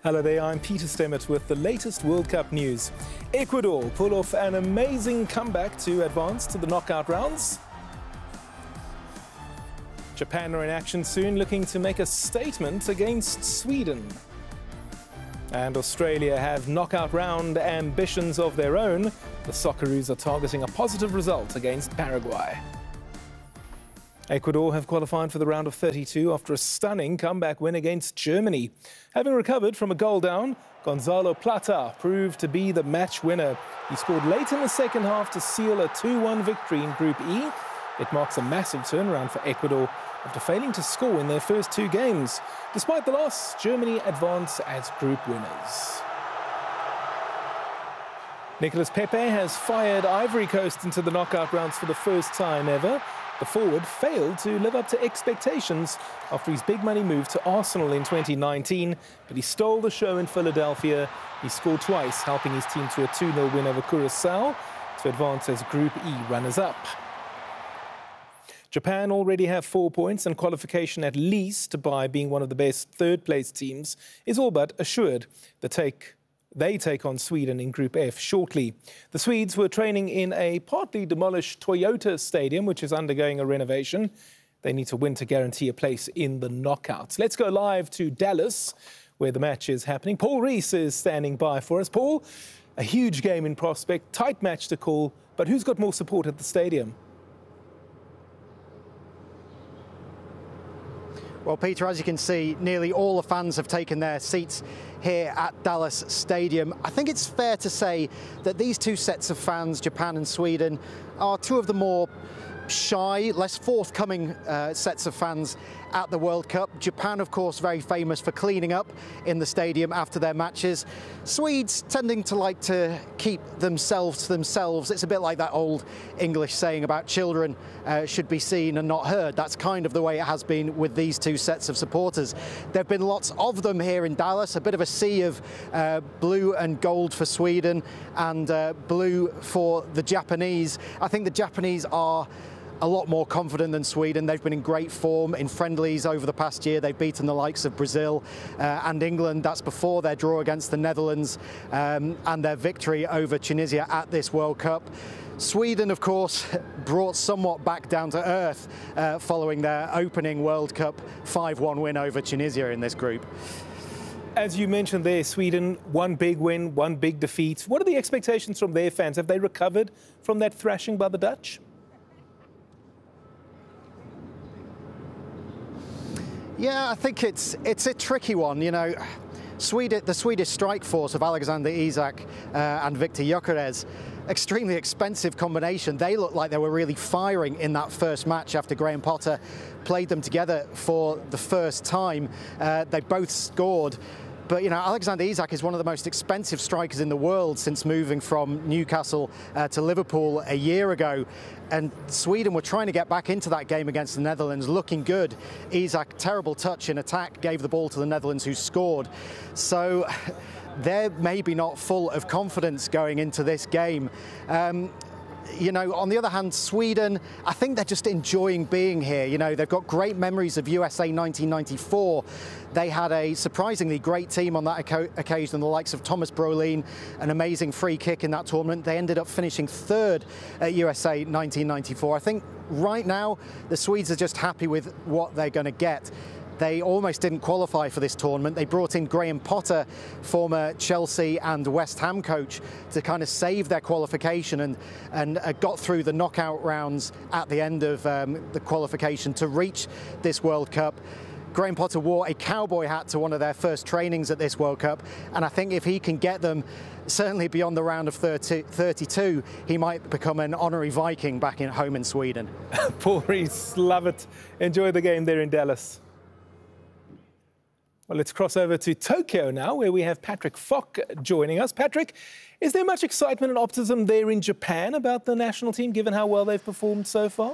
Hello there, I'm Peter Stemmert with the latest World Cup news. Ecuador pull off an amazing comeback to advance to the knockout rounds. Japan are in action soon, looking to make a statement against Sweden. And Australia have knockout round ambitions of their own. The Socceroos are targeting a positive result against Paraguay. Ecuador have qualified for the round of 32 after a stunning comeback win against Germany. Having recovered from a goal down, Gonzalo Plata proved to be the match winner. He scored late in the second half to seal a 2-1 victory in Group E. It marks a massive turnaround for Ecuador after failing to score in their first two games. Despite the loss, Germany advance as group winners. Nicolas Pepe has fired Ivory Coast into the knockout rounds for the first time ever. The forward failed to live up to expectations after his big money move to Arsenal in 2019, but he stole the show in Philadelphia. He scored twice, helping his team to a 2-0 win over Curaçao to advance as Group E runners-up. Japan already have 4 points, and qualification at least by being one of the best third-place teams is all but assured. They take on Sweden in Group F shortly. The Swedes were training in a partly demolished Toyota stadium, which is undergoing a renovation. They need to win to guarantee a place in the knockouts. Let's go live to Dallas, where the match is happening. Paul Rees is standing by for us. Paul, a huge game in prospect, tight match to call, but who's got more support at the stadium? Well, Peter, as you can see, nearly all the fans have taken their seats here at Dallas Stadium. I think it's fair to say that these two sets of fans, Japan and Sweden, are two of the more shy, less forthcoming sets of fans at the World Cup. Japan, of course, very famous for cleaning up in the stadium after their matches. Swedes tending to like to keep themselves to themselves. It's a bit like that old English saying about children should be seen and not heard. That's kind of the way it has been with these two sets of supporters. There have been lots of them here in Dallas, a bit of a sea of blue and gold for Sweden and blue for the Japanese. I think the Japanese are a lot more confident than Sweden. They've been in great form in friendlies over the past year. They've beaten the likes of Brazil and England. That's before their draw against the Netherlands and their victory over Tunisia at this World Cup. Sweden, of course, brought somewhat back down to earth following their opening World Cup 5-1 win over Tunisia in this group. As you mentioned there, Sweden, one big win, one big defeat. What are the expectations from their fans? Have they recovered from that thrashing by the Dutch? Yeah, I think it's a tricky one. You know, the Swedish strike force of Alexander Isak and Viktor Gyökeres, extremely expensive combination. They looked like they were really firing in that first match after Graham Potter played them together for the first time. They both scored. But, you know, Alexander Isak is one of the most expensive strikers in the world since moving from Newcastle to Liverpool a year ago. And Sweden were trying to get back into that game against the Netherlands, looking good. Isak, terrible touch in attack, gave the ball to the Netherlands, who scored. So they're maybe not full of confidence going into this game. You know, on the other hand, Sweden, I think they're just enjoying being here. You know, they've got great memories of USA 1994. They had a surprisingly great team on that occasion, the likes of Thomas Brolin, an amazing free kick in that tournament. They ended up finishing third at USA 1994. I think right now the Swedes are just happy with what they're going to get. They almost didn't qualify for this tournament. They brought in Graham Potter, former Chelsea and West Ham coach, to kind of save their qualification and got through the knockout rounds at the end of the qualification to reach this World Cup. Graham Potter wore a cowboy hat to one of their first trainings at this World Cup, and I think if he can get them certainly beyond the round of 32, he might become an honorary Viking back in home in Sweden. Paul Rees, love it. Enjoy the game there in Dallas. Well, let's cross over to Tokyo now, where we have Patrick Fock joining us. Patrick, is there much excitement and optimism there in Japan about the national team, given how well they've performed so far?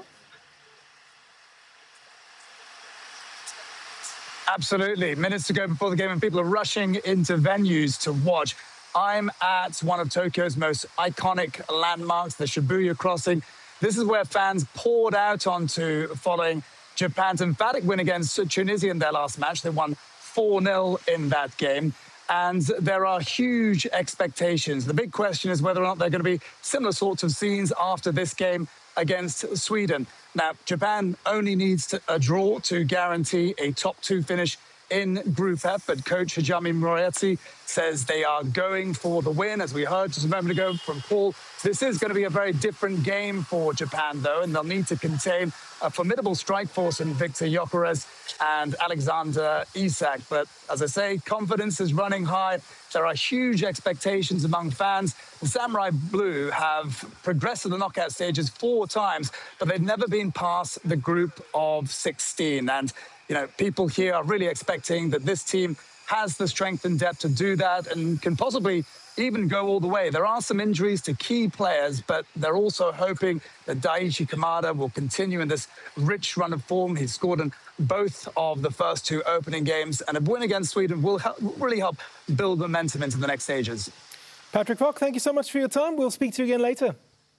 Absolutely. Minutes to go before the game, and people are rushing into venues to watch. I'm at one of Tokyo's most iconic landmarks, the Shibuya Crossing. This is where fans poured out onto following Japan's emphatic win against Tunisia in their last match. They won 4-0 in that game. And there are huge expectations. The big question is whether or not there are going to be similar sorts of scenes after this game against Sweden. Now, Japan only needs a draw to guarantee a top 2 finish in Group F, but coach Hajime Moriyasu says they are going for the win. As we heard just a moment ago from Paul, this is going to be a very different game for Japan, though, and they'll need to contain a formidable strike force in Victor Gyökeres and Alexander Isak. But as I say, confidence is running high. There are huge expectations among fans. The Samurai Blue have progressed to the knockout stages 4 times, but they've never been past the group of 16. And you know, people here are really expecting that this team has the strength and depth to do that and can possibly even go all the way. There are some injuries to key players, but they're also hoping that Daichi Kamada will continue in this rich run of form. He's scored in both of the first 2 opening games, and a win against Sweden will really help build momentum into the next stages. Patrick Fock, thank you so much for your time. We'll speak to you again later.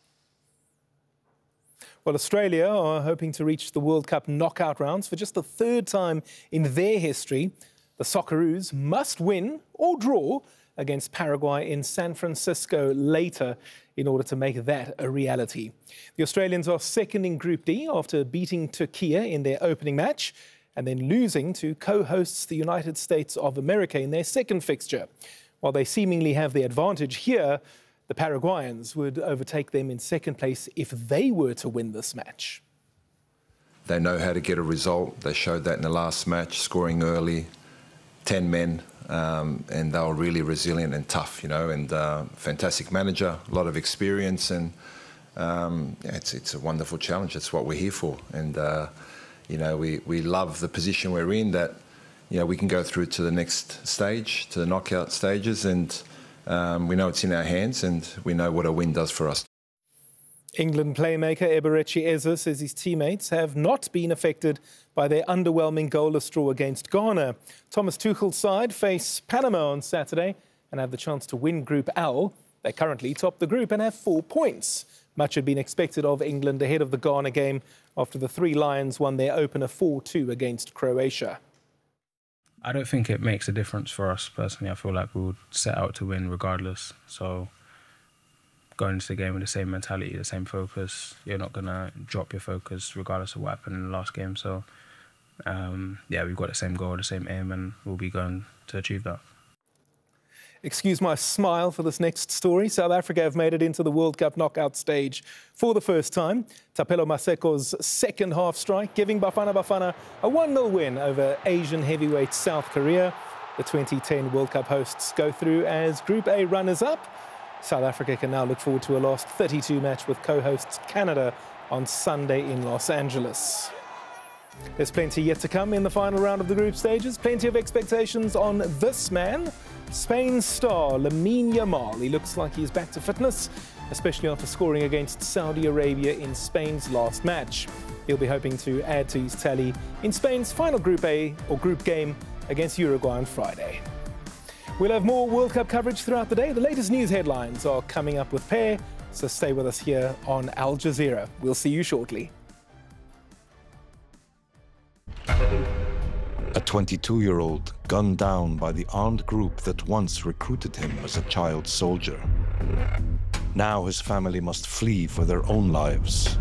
Well, Australia are hoping to reach the World Cup knockout rounds for just the 3rd time in their history. The Socceroos must win or draw against Paraguay in San Francisco later in order to make that a reality. The Australians are 2nd in Group D after beating Turkey in their opening match and then losing to co-hosts the United States of America in their 2nd fixture. While they seemingly have the advantage here, the Paraguayans would overtake them in 2nd place if they were to win this match. They know how to get a result. They showed that in the last match, scoring early, 10 men, and they were really resilient and tough, you know, and fantastic manager, a lot of experience, and yeah, it's a wonderful challenge. That's what we're here for. And, you know, we love the position we're in, that, you know, we can go through to the next stage, to the knockout stages, and we know it's in our hands, and we know what a win does for us. England playmaker Eberechi Eze says his teammates have not been affected by their underwhelming goalless draw against Ghana. Thomas Tuchel's side face Panama on Saturday and have the chance to win Group L. They currently top the group and have 4 points. Much had been expected of England ahead of the Ghana game after the 3 Lions won their opener 4-2 against Croatia. I don't think it makes a difference for us personally. I feel like we would set out to win regardless. So going into the game with the same mentality, the same focus, you're not going to drop your focus regardless of what happened in the last game. So yeah, we've got the same goal, the same aim, and we'll be going to achieve that. Excuse my smile for this next story. South Africa have made it into the World Cup knockout stage for the first time. Thapelo Maseko's 2nd half strike, giving Bafana Bafana a 1-0 win over Asian heavyweight South Korea. The 2010 World Cup hosts go through as Group A runners-up. South Africa can now look forward to a last 32 match with co-hosts Canada on Sunday in Los Angeles. There's plenty yet to come in the final round of the group stages. Plenty of expectations on this man, Spain's star Lamine Yamal. He looks like he's back to fitness, especially after scoring against Saudi Arabia in Spain's last match. He'll be hoping to add to his tally in Spain's final Group A or group game against Uruguay on Friday. We'll have more World Cup coverage throughout the day. The latest news headlines are coming up with Per, so stay with us here on Al Jazeera. We'll see you shortly. A 22-year-old gunned down by the armed group that once recruited him as a child soldier. Now his family must flee for their own lives.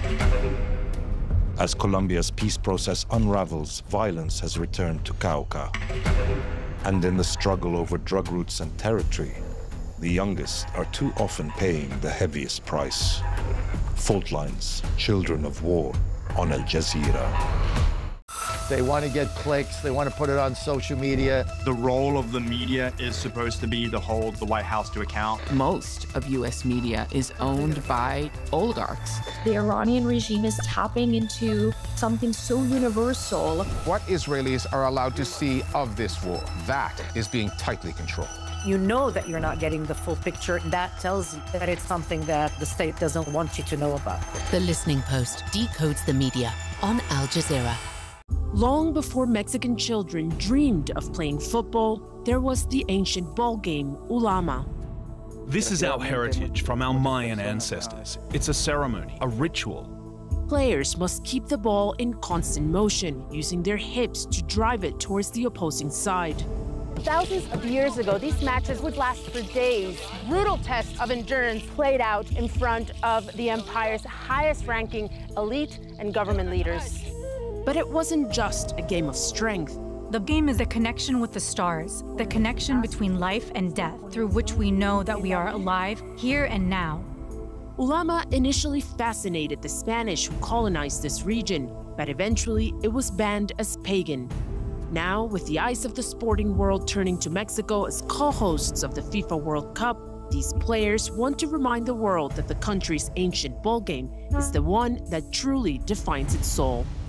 As Colombia's peace process unravels, violence has returned to Cauca. And in the struggle over drug routes and territory, the youngest are too often paying the heaviest price. Fault lines, children of war, on Al Jazeera. They want to get clicks, they want to put it on social media. The role of the media is supposed to be to hold the White House to account. Most of U.S. media is owned by oligarchs. The Iranian regime is tapping into something so universal. What Israelis are allowed to see of this war, that is being tightly controlled. You know that you're not getting the full picture. That tells you that it's something that the state doesn't want you to know about. The Listening Post decodes the media on Al Jazeera. Long before Mexican children dreamed of playing football, there was the ancient ball game, Ulama. This is our heritage from our Mayan ancestors. It's a ceremony, a ritual. Players must keep the ball in constant motion, using their hips to drive it towards the opposing side. Thousands of years ago, these matches would last for days. Brutal tests of endurance played out in front of the empire's highest-ranking elite and government leaders. But it wasn't just a game of strength. The game is a connection with the stars, the connection between life and death, through which we know that we are alive here and now. Ulama initially fascinated the Spanish who colonized this region, but eventually it was banned as pagan. Now, with the eyes of the sporting world turning to Mexico as co-hosts of the FIFA World Cup, these players want to remind the world that the country's ancient ball game is the one that truly defines its soul.